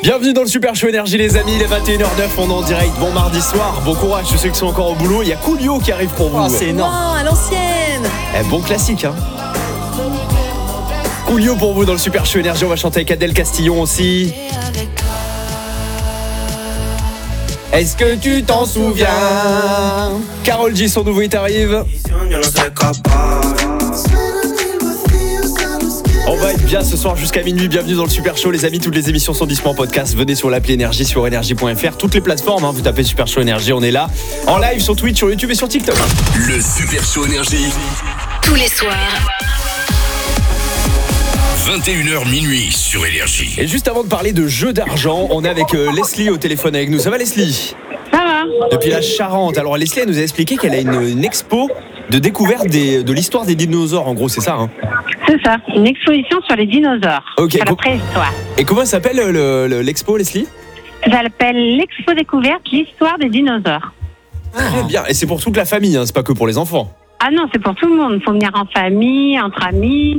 Bienvenue dans le Super Show Énergie les amis, il est 21h09, on est en direct, bon mardi soir, bon courage ceux qui sont encore au boulot, il y a Coolio qui arrive pour vous. Oh, c'est énorme. Non, à l'ancienne. Bon classique hein. Coolio pour vous dans le Super Show Énergie, on va chanter avec Adèle Castillon aussi. Est-ce que tu t'en souviens? Karol G, son nouveau hit arrive. On va être bien ce soir jusqu'à minuit. Bienvenue dans le Super Show les amis. Toutes les émissions sont disponibles en podcast. Venez sur l'appli Énergie sur énergie.fr. Toutes les plateformes, vous tapez Super Show Énergie, on est là. En live sur Twitch, sur YouTube et sur TikTok. Le Super Show Énergie. Tous les soirs. 21h minuit sur Énergie. Et juste avant de parler de jeux d'argent, on est avec Leslie au téléphone avec nous. Ça va Leslie? Ça va. Depuis la Charente. Alors Leslie elle nous a expliqué qu'elle a une expo de découverte de l'histoire des dinosaures. En gros c'est ça hein? C'est ça, une exposition sur les dinosaures, Okay. sur la préhistoire. Et comment s'appelle l'expo Leslie? Ça s'appelle l'Expo Découverte, l'histoire des dinosaures. Très bien. Et c'est pour toute la famille, hein, c'est pas que pour les enfants. Ah non, c'est pour tout le monde. Il faut venir en famille, entre amis.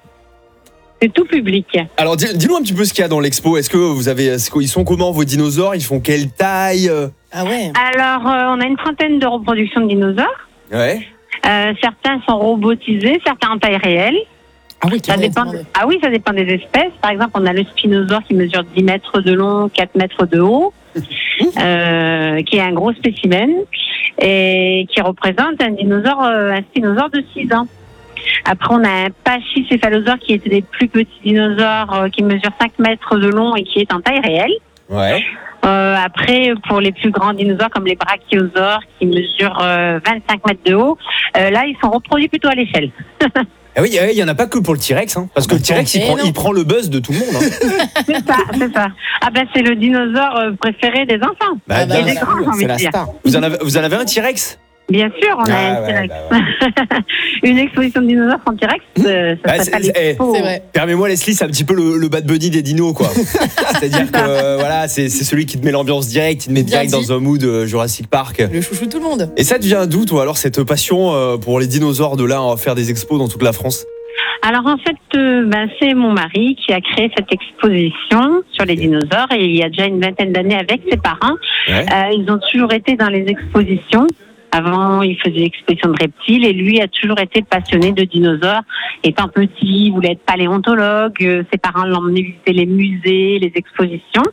C'est tout public. Alors dis-nous un petit peu ce qu'il y a dans l'expo. Ils sont comment vos dinosaures? Ils font quelle taille? Ah ouais. Alors, on a une trentaine de reproductions de dinosaures. Ouais. Certains sont robotisés, certains en taille réelle. Ah oui, Ça dépend. Ah oui, ça dépend des espèces. Par exemple, on a le spinosaure qui mesure 10 mètres de long, 4 mètres de haut, qui est un gros spécimen et qui représente un spinosaure de 6 ans. Après, on a un pachycéphalosaure qui est des plus petits dinosaures qui mesure 5 mètres de long et qui est en taille réelle. Ouais. Après, pour les plus grands dinosaures comme les brachiosaures qui mesurent 25 mètres de haut, là, ils sont reproduits plutôt à l'échelle. Ah oui, il y en a pas que pour le T-Rex, hein, parce que le T-Rex il prend le buzz de tout le monde. Hein. C'est ça. Ah ben c'est le dinosaure préféré des enfants. Bah, et des grands, j'ai envie C'est de la dire. star. Vous en avez un T-Rex? Bien sûr, on a un T-Rex. Une exposition de dinosaures sans T-Rex, ça s'appelle l'expo. C'est vrai. Permets-moi Leslie, c'est un petit peu le Bad Bunny des dinos quoi. C'est-à-dire que voilà, c'est celui qui te met l'ambiance directe, il te met Bien direct dit. dans un mood Jurassic Park. Le chouchou de tout le monde. Et ça devient d'où toi alors cette passion pour les dinosaures de là, on va faire des expos dans toute la France? Alors en fait, c'est mon mari qui a créé cette exposition sur les dinosaures et il y a déjà une vingtaine d'années avec ses parents. Ouais. Ils ont toujours été dans les expositions. Avant, il faisait l'exposition de reptiles et lui a toujours été passionné de dinosaures. Étant petit, il voulait être paléontologue. Ses parents l'emmenaient visiter les musées, les expositions.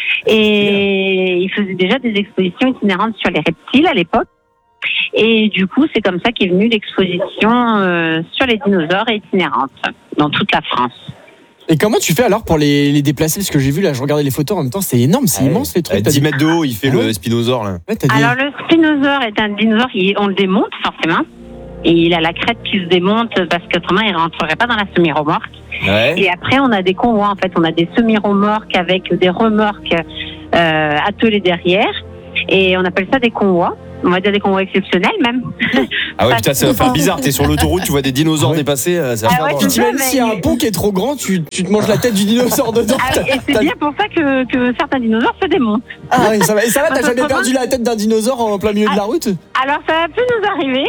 Et il faisait déjà des expositions itinérantes sur les reptiles à l'époque. Et du coup, c'est comme ça qu'est venue l'exposition sur les dinosaures itinérantes dans toute la France. Et comment tu fais alors pour les déplacer? Parce que j'ai vu là, je regardais les photos en même temps, c'est énorme, c'est immense les trucs. 10 mètres de haut, il fait le spinosaure là. Ouais, t'as dit- Alors le spinosaure est un dinosaure, on le démonte forcément. Et il a la crête qui se démonte parce qu'autrement il ne rentrerait pas dans la semi-remorque. Ouais. Et après on a des convois en fait, on a des semi-remorques avec des remorques attelées derrière. Et on appelle ça des convois. On va dire des convois exceptionnels même. Ah ouais putain, ça va faire bizarre, t'es sur l'autoroute, tu vois des dinosaures dépasser, ça va Ah faire ouais, drôle. c'est Tu t'imagines mais- s'il y a un pont qui est trop grand, tu te manges la tête du dinosaure dedans. Ah oui, et c'est bien pour ça que certains dinosaures se démontent. Ah ouais, ça va. Et ça va, t'as Parce jamais que perdu la tête d'un dinosaure en plein milieu de la route? Alors ça a pu nous arriver.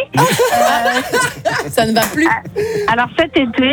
Ça ne va plus. Alors cet été,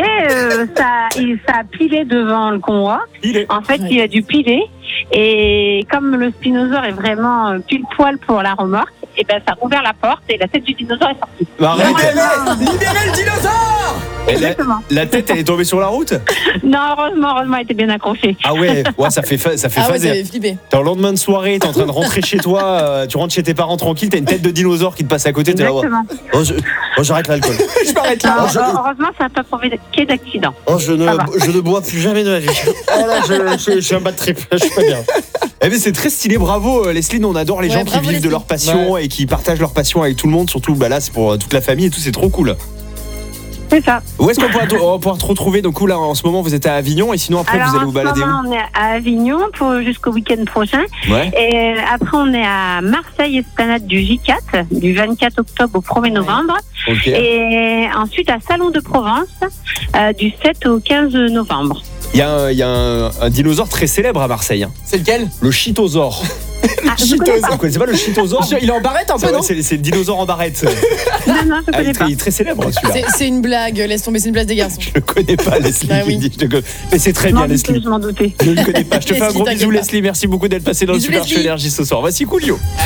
ça a pilé devant le convoi. En fait, il a dû piler. Et comme le spinosaure est vraiment pile poil pour la remorque, et ben ça a ouvert la porte et la tête du dinosaure est sortie. Bah, arrête. Libérez le dinosaure! Et Exactement. la tête elle est tombée sur la route? Non, heureusement, elle était bien accrochée. Ah ouais, ça fait Ah ouais, ça phaser. avait flippé. T'es en lendemain de soirée, t'es en train de rentrer chez toi, tu rentres chez tes parents tranquille, t'as une tête de dinosaure qui te passe à côté, t'es là. Exactement. J'arrête l'alcool. Je m'arrête Non, là. heureusement, ça n'a pas provoqué d'accident. Je Ça va. ne bois plus jamais de ma vie. Oh là, je suis un bad trip, je suis pas bien. Eh bien c'est très stylé, bravo Leslie, nous, on adore les Ouais, gens qui bravo, vivent de Leslie. leur passion et qui partagent leur passion avec tout le monde, surtout là c'est pour toute la famille et tout, c'est trop cool. C'est ça. Où est-ce qu'on pourra te retrouver? Donc là en ce moment vous êtes à Avignon et sinon après Alors, vous allez en vous ce balader moment, on est à Avignon jusqu'au week-end prochain. où? Ouais. Et après, on est à Marseille, Esplanade du J4, du 24 octobre au 1er novembre. Ok. Et ensuite à Salon de Provence, du 7 au 15 novembre. Il y a un dinosaure très célèbre à Marseille, hein. C'est lequel? Le Chitosaure. je connais pas. Vous connaissez pas le Chitosaure? Il est en barrette un peu, non? C'est le dinosaure en barrette. Non, je connais pas. Il est très célèbre celui-là. C'est une blague, laisse tomber, c'est une blague des garçons. Je le connais pas, Leslie. Bah oui. Mais c'est très bien, Leslie. Je m'en doutais. Je ne le connais pas. Je te fais un Leslie, gros bisou, t'inquiète pas. Leslie. Merci beaucoup d'être passé dans le Bisous, Super Show Leslie. Énergie ce soir. Voici Coolio.